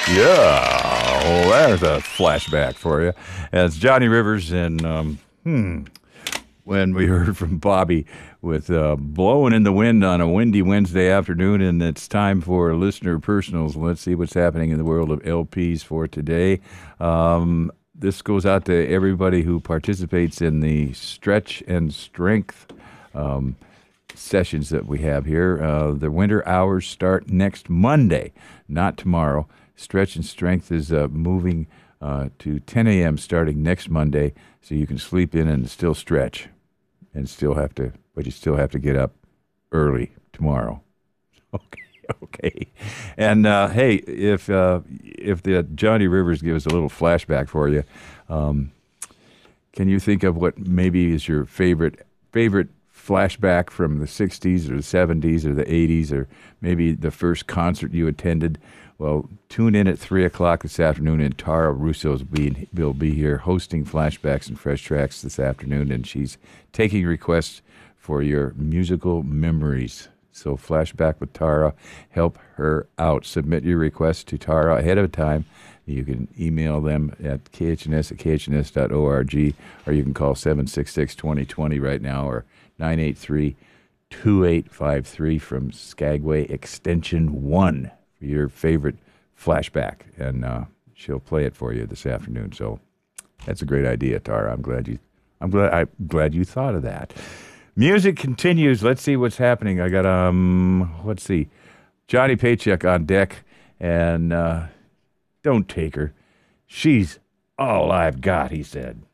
Yeah, well, there's a flashback for you. It's Johnny Rivers, and when we heard from Bobby with Blowing in the Wind on a windy Wednesday afternoon, and it's time for listener personals. Let's see what's happening in the world of LPs for today. This goes out to everybody who participates in the Stretch and Strength sessions that we have here. The winter hours start next Monday, not tomorrow. Stretch and Strength is moving to 10 a.m. starting next Monday, so you can sleep in and still stretch, and but you still have to get up early tomorrow. Okay. And hey, if the Johnny Rivers gives a little flashback for you, can you think of what maybe is your favorite flashback from the 60s or the 70s or the 80s, or maybe the first concert you attended? Well, tune in at 3 o'clock this afternoon, and Tara Russo will be here hosting Flashbacks and Fresh Tracks this afternoon, and she's taking requests for your musical memories. So Flashback with Tara, help her out. Submit your requests to Tara ahead of time. You can email them at khns@khns.org, or you can call 766-2020 right now, or 983-2853 from Skagway Extension 1 for your favorite flashback, and she'll play it for you this afternoon. So that's a great idea, Tara. I'm glad you thought of that. Music continues. Let's see what's happening. I got let's see, Johnny Paycheck on deck, and don't take her. She's all I've got, he said.